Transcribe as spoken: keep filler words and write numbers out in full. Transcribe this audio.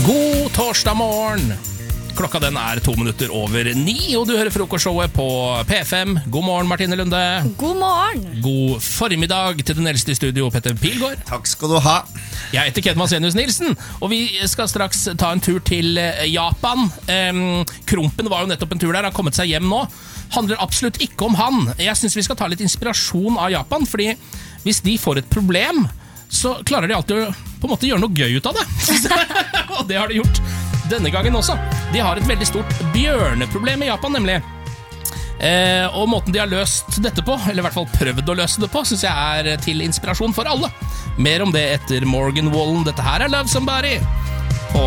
God torsdag morgen. Klokka den er to minutter over ni, og du hører frokostshowet på P fem. God morgen, Martine Lunde. God morgen. God formiddag til den eldste i studio, Petter Pilgaard. Takk skal du ha. Jeg heter Ken Vasenius Nilsen, og vi skal straks ta en tur til Japan. Um, Krompen var jo nettopp en tur der, han har kommet seg hjem nå. Handler absolutt ikke om han. Jeg synes vi skal ta litt inspirasjon av Japan, fordi hvis de får et problem, så klarer de alltid å på en måte gjøre noe gøy ut av det. Og det har de gjort denne gangen også. De har et veldig stort bjørneproblem i Japan, nemlig. Eh, og måten de har løst dette på, eller i hvert fall prøvd å løse det på, synes jeg er til inspirasjon for alle. Mer om det etter Morgan Wallen. Dette her er Love Somebody.